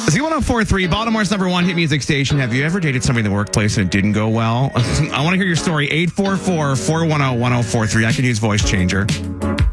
Z1043, Baltimore's number one hit music station. Have you ever dated somebody in the workplace and it didn't go well? I want to hear your story. 844-410-1043. I can use voice changer.